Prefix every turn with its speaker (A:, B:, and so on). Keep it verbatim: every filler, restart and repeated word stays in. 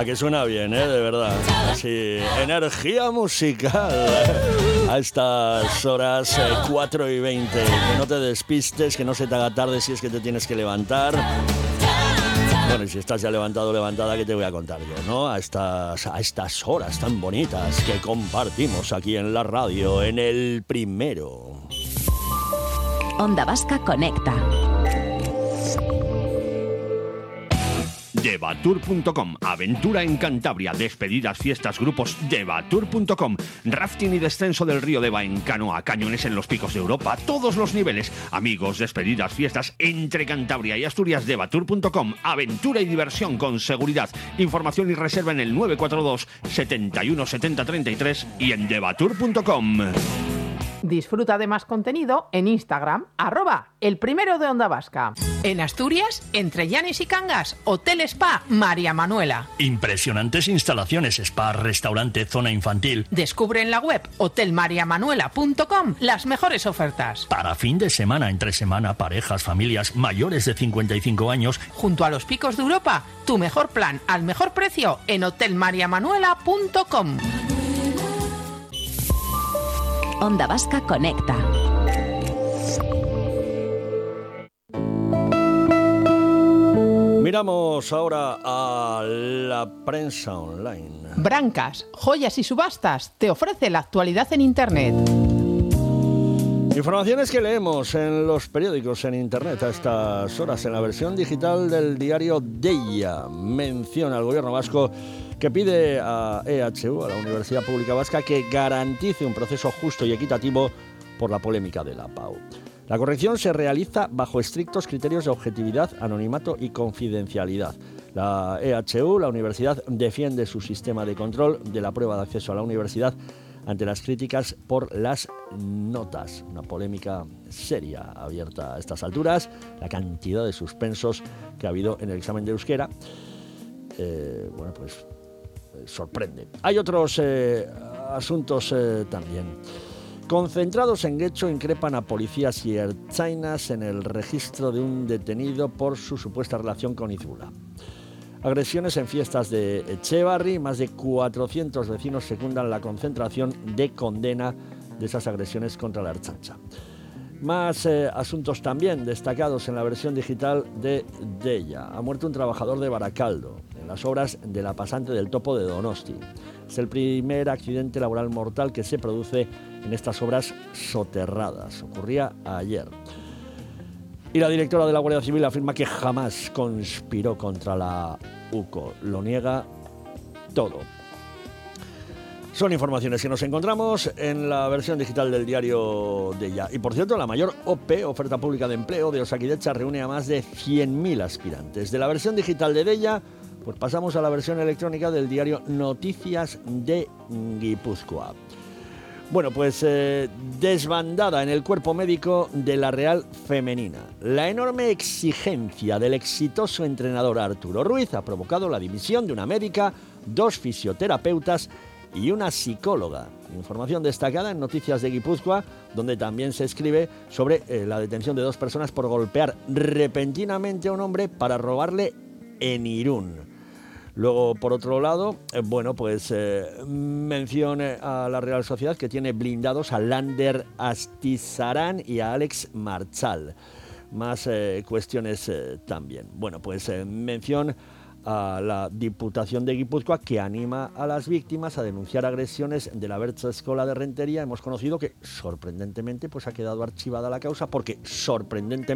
A: A que suena bien, ¿eh? De verdad. Sí, energía musical. A estas horas, eh, cuatro y veinte. Que no te despistes, que no se te haga tarde si es que te tienes que levantar. Bueno, y si estás ya levantado o levantada, ¿qué te voy a contar yo, no? A estas, a estas horas tan bonitas que compartimos aquí en la radio, en El Primero.
B: Onda Vasca Conecta.
C: Devatur punto com, aventura en Cantabria, despedidas, fiestas, grupos. Devatur punto com, rafting y descenso del río Deva en canoa, cañones en los picos de Europa, todos los niveles. Amigos, despedidas, fiestas entre Cantabria y Asturias. Devatur punto com, aventura y diversión con seguridad. Información y reserva en el nueve cuatro dos, setenta y uno, setenta, treinta y tres y en devatur punto com.
D: Disfruta de más contenido en Instagram, arroba el primero de Onda Vasca.
E: En Asturias, entre Llanes y Cangas, Hotel Spa María Manuela.
F: Impresionantes instalaciones, spa, restaurante, zona infantil.
E: Descubre en la web hotel maria manuela punto com las mejores ofertas.
F: Para fin de semana, entre semana, parejas, familias mayores de cincuenta y cinco años.
E: Junto a los picos de Europa, tu mejor plan al mejor precio en hotel maria manuela punto com.
B: Onda Vasca Conecta.
A: Miramos ahora a la prensa online.
D: Brancas, joyas y subastas te ofrece la actualidad en Internet.
A: Informaciones que leemos en los periódicos en Internet a estas horas. En la versión digital del diario Deia menciona al gobierno vasco que pide a E H U, a la Universidad Pública Vasca, que garantice un proceso justo y equitativo por la polémica de la Pau. La corrección se realiza bajo estrictos criterios de objetividad, anonimato y confidencialidad. La E H U, la universidad, defiende su sistema de control de la prueba de acceso a la universidad ante las críticas por las notas. Una polémica seria abierta a estas alturas. La cantidad de suspensos que ha habido en el examen de euskera, eh, bueno, pues eh, sorprende. Hay otros eh, asuntos eh, también. Concentrados en Guecho increpan a policías y ertzainas en el registro de un detenido por su supuesta relación con Izula. Agresiones en fiestas de Etxebarri. Más de cuatrocientos vecinos secundan la concentración de condena de esas agresiones contra la Ertzaintza. Más eh, asuntos también destacados en la versión digital de Deia. Ha muerto un trabajador de Baracaldo en las obras de la pasante del Topo de Donosti. Es el primer accidente laboral mortal que se produce en estas obras soterradas. Ocurría ayer. Y la directora de la Guardia Civil afirma que jamás conspiró contra la U C O. Lo niega todo. Son informaciones que nos encontramos en la versión digital del diario Deia. Y por cierto, la mayor O P, oferta pública de empleo, de Osakidecha reúne a más de cien mil aspirantes. De la versión digital de Deia, pues pasamos a la versión electrónica del diario Noticias de Guipúzcoa. Bueno, pues eh, desbandada en el cuerpo médico de la Real Femenina. La enorme exigencia del exitoso entrenador Arturo Ruiz ha provocado la dimisión de una médica, dos fisioterapeutas y una psicóloga. Información destacada en Noticias de Guipúzcoa, donde también se escribe sobre eh, la detención de dos personas por golpear repentinamente a un hombre para robarle en Irún. Luego, por otro lado, eh, bueno, pues eh, mencione a la Real Sociedad, que tiene blindados a Lander Astizarán y a Alex Marchal. Más eh, cuestiones eh, también. Bueno, pues eh, mención a la Diputación de Guipúzcoa, que anima a las víctimas a denunciar agresiones de la Bertza Escola de Rentería. Hemos conocido que, sorprendentemente, pues ha quedado archivada la causa porque, sorprendentemente,